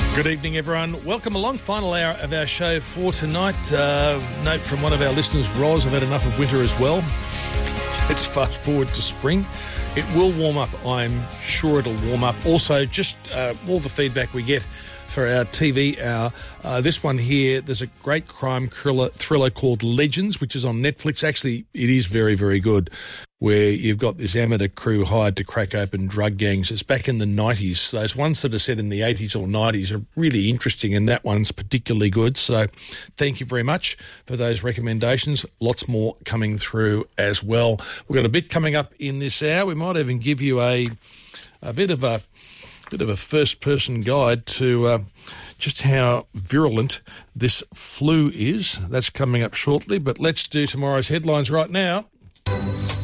Good evening, everyone. Welcome along. Final hour of our show for tonight. Note from one of our listeners, Roz, I've had enough of winter as well. Let's fast forward to spring. It will warm up. I'm sure it'll warm up. Also, just all the feedback we get for our TV hour. This one here, there's a great crime thriller called Legends, which is on Netflix. Actually, it is very, very good, where you've got this amateur crew hired to crack open drug gangs. It's back in the 90s. Those ones that are set in the 80s or 90s are really interesting, and that one's particularly good. So thank you very much for those recommendations. Lots more coming through as well. We've got a bit coming up in this hour. We might even give you a bit of a first-person guide to just how virulent this flu is. That's coming up shortly, but let's do tomorrow's headlines right now.